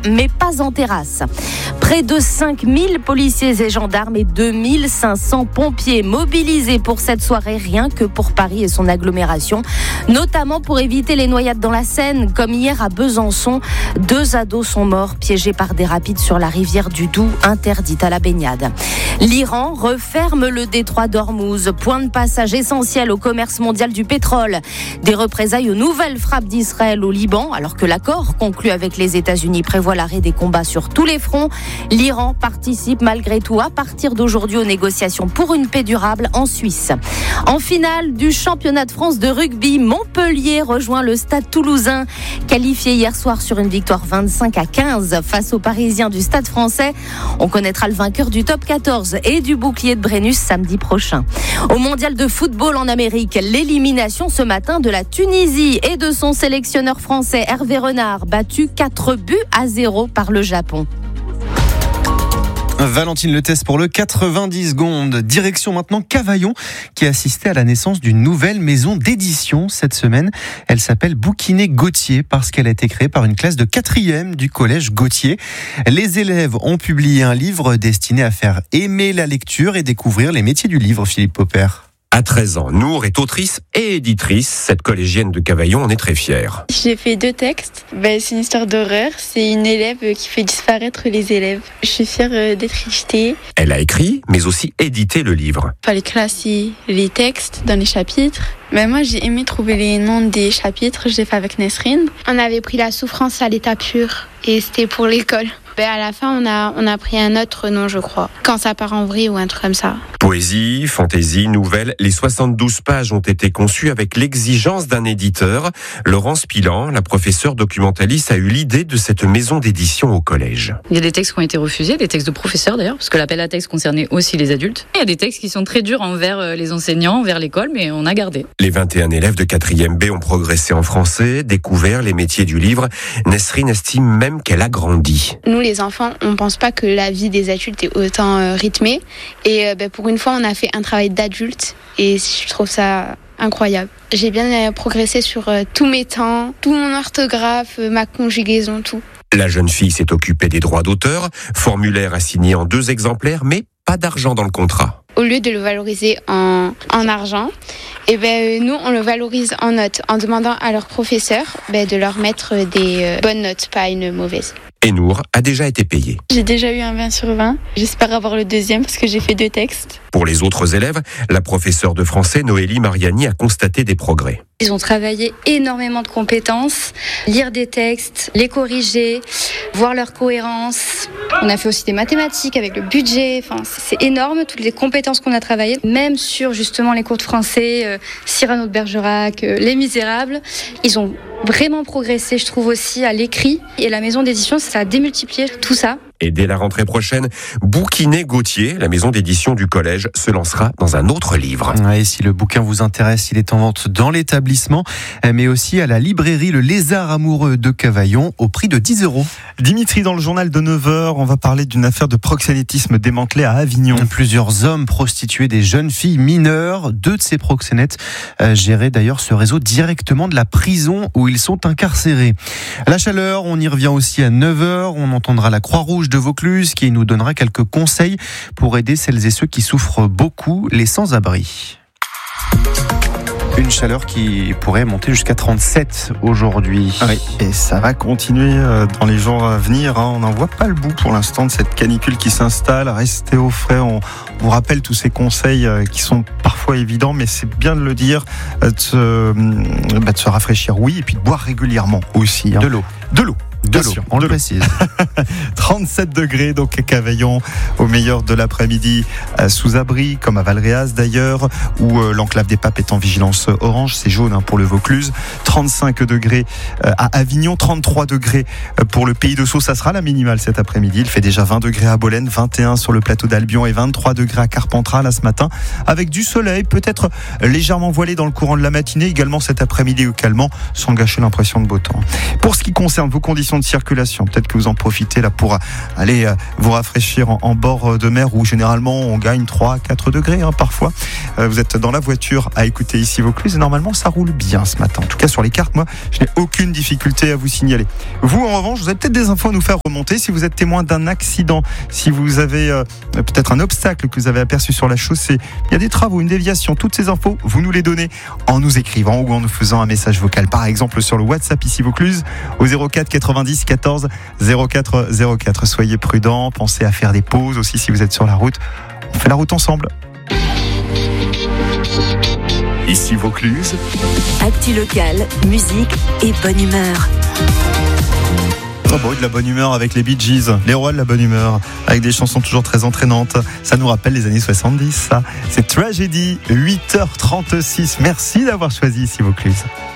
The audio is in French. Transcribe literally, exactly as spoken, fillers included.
mais pas en terrasse. Près de cinq mille policiers et gendarmes et deux mille cinq cents pompiers mobilisés pour cette soirée, rien que pour Paris et son agglomération, notamment pour éviter les noyades dans la Seine, comme hier à Besançon. Deux ados sont morts piégés par des rapides sur la rivière du Doubs, interdite à la baignade. L'Iran referme le détroit d'Ormuz, point de passage essentiel au commerce mondial du pétrole. Des représailles aux nouvelles frappes d'Israël au Liban, alors que l'accord conclu avec les États-Unis prévoit l'arrêt des combats sur tous les fronts. L'Iran participe malgré tout à partir d'aujourd'hui aux négociations pour une paix durable en Suisse. En finale du championnat de France de rugby, Montpellier rejoint le Stade Toulousain, qualifié hier soir sur une victoire vingt-cinq à quinze face aux Parisiens du Stade Français. On connaîtra le vainqueur du top quatorze et du bouclier de Brennus samedi prochain. Au mondial de football en Amérique, l'élimination ce matin de la Tunisie et de son sélectionneur français Hervé Renard, battu quatre buts à zéro par le Japon. Valentine Le Test pour le quatre-vingt-dix secondes. Direction maintenant Cavaillon, qui a assisté à la naissance d'une nouvelle maison d'édition cette semaine. Elle s'appelle Bouquinet Gauthier parce qu'elle a été créée par une classe de quatrième du collège Gauthier. Les élèves ont publié un livre destiné à faire aimer la lecture et découvrir les métiers du livre, Philippe Popper. À treize ans, Nour est autrice et éditrice. Cette collégienne de Cavaillon en est très fière. J'ai fait deux textes. Ben, c'est une histoire d'horreur. C'est une élève qui fait disparaître les élèves. Je suis fière d'être éditée. Elle a écrit, mais aussi édité le livre. Il fallait classer les textes dans les chapitres. Ben, moi, j'ai aimé trouver les noms des chapitres. Je l'ai fait avec Nesrine. On avait pris la souffrance à l'état pur et c'était pour l'école. Ben, à la fin, on a, on a pris un autre nom, je crois. Quand ça part en vrille ou un truc comme ça. Poésie, fantaisie, nouvelles, les soixante-douze pages ont été conçues avec l'exigence d'un éditeur. Laurence Pilan, la professeure documentaliste, a eu l'idée de cette maison d'édition au collège. Il y a des textes qui ont été refusés, des textes de professeurs d'ailleurs, parce que l'appel à texte concernait aussi les adultes. Il y a des textes qui sont très durs envers les enseignants, envers l'école, mais on a gardé. Les vingt et un élèves de quatrième B ont progressé en français, découvert les métiers du livre. Nesrine estime même qu'elle a grandi. Nous, les enfants, on pense pas que la vie des adultes est autant euh, rythmée. Et euh, ben, pour une fois, on a fait un travail d'adulte et je trouve ça incroyable. J'ai bien euh, progressé sur euh, tous mes temps, tout mon orthographe, euh, ma conjugaison, tout. La jeune fille s'est occupée des droits d'auteur, formulaire à signer en deux exemplaires, mais pas d'argent dans le contrat. Au lieu de le valoriser en, en argent, eh ben, nous, on le valorise en notes, en demandant à leurs professeurs ben, de leur mettre des euh, bonnes notes, pas une mauvaise. Et Nour a déjà été payée. J'ai déjà eu un vingt sur vingt. J'espère avoir le deuxième parce que j'ai fait deux textes. Pour les autres élèves, la professeure de français Noélie Mariani a constaté des progrès. Ils ont travaillé énormément de compétences, lire des textes, les corriger, voir leur cohérence. On a fait aussi des mathématiques avec le budget. Enfin, c'est énorme toutes les compétences qu'on a travaillées, même sur justement les cours de français, euh, Cyrano de Bergerac, euh, Les Misérables. Ils ont vraiment progressé, je trouve aussi à l'écrit. Et la maison d'édition, ça a démultiplié tout ça. Et dès la rentrée prochaine, Bouquinet Gauthier, la maison d'édition du collège, se lancera dans un autre livre. Et si le bouquin vous intéresse, il est en vente dans l'établissement, mais aussi à la librairie Le Lézard Amoureux de Cavaillon au prix de dix euros. Dimitri, dans le journal de neuf heures, on va parler d'une affaire de proxénétisme démantelée à Avignon. Plusieurs hommes prostituaient des jeunes filles mineures. Deux de ces proxénètes euh, géraient d'ailleurs ce réseau directement de la prison où ils sont incarcérés. La chaleur, on y revient aussi à neuf heures. On entendra la Croix-Rouge de Vaucluse qui nous donnera quelques conseils pour aider celles et ceux qui souffrent beaucoup, les sans-abri. Une chaleur qui pourrait monter jusqu'à trente-sept aujourd'hui. Oui, et ça va continuer dans les jours à venir. On n'en voit pas le bout pour l'instant de cette canicule qui s'installe. Restez au frais. On vous rappelle tous ces conseils qui sont parfois évidents, mais c'est bien de le dire, de se, bah de se rafraîchir, oui, et puis de boire régulièrement aussi. Hein. De l'eau. De l'eau. De l'eau, on le précise. trente-sept degrés, donc à Cavaillon, au meilleur de l'après-midi, sous abri, comme à Valréas d'ailleurs, où euh, l'enclave des Papes est en vigilance orange, c'est jaune hein, pour le Vaucluse. trente-cinq degrés euh, à Avignon, trente-trois degrés pour le Pays de Sceaux, ça sera la minimale cet après-midi. Il fait déjà vingt degrés à Bolène, vingt et un sur le plateau d'Albion et vingt-trois degrés à Carpentras là ce matin, avec du soleil, peut-être légèrement voilé dans le courant de la matinée, également cet après-midi localement, sans gâcher l'impression de beau temps. Pour ce qui concerne vos conditions de circulation. Peut-être que vous en profitez là pour aller vous rafraîchir en, en bord de mer où généralement on gagne trois à quatre degrés hein, parfois. Euh, vous êtes dans la voiture à écouter ici Vaucluse et normalement ça roule bien ce matin. En tout cas sur les cartes, moi je n'ai aucune difficulté à vous signaler. Vous en revanche, vous avez peut-être des infos à nous faire remonter si vous êtes témoin d'un accident, si vous avez euh, peut-être un obstacle que vous avez aperçu sur la chaussée, il y a des travaux, une déviation, toutes ces infos, vous nous les donnez en nous écrivant ou en nous faisant un message vocal, par exemple sur le WhatsApp ici Vaucluse au zéro quatre quatre-vingt-dix quatorze zéro quatre zéro quatre. Soyez prudents, pensez à faire des pauses aussi si vous êtes sur la route. On fait la route ensemble. Ici Vaucluse. Actu local, musique et bonne humeur. Oh bon, de la bonne humeur avec les Bee Gees, les rois de la bonne humeur, avec des chansons toujours très entraînantes. Ça nous rappelle les années soixante-dix, ça. C'est Tragedy, huit heures trente-six. Merci d'avoir choisi ici Vaucluse.